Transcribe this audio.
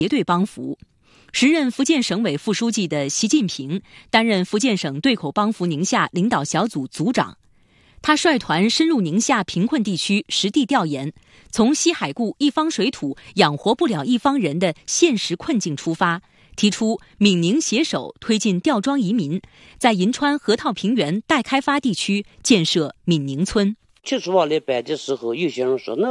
结对帮扶。时任福建省委副书记的习近平担任福建省对口帮扶宁夏领导小组组长。他率团深入宁夏贫困地区实地调研，从西海固一方水土养活不了一方人的现实困境出发，提出闽宁携手推进吊庄移民，在银川河套平原待开发地区建设闽宁村。 去书房里摆的时候，有些人说那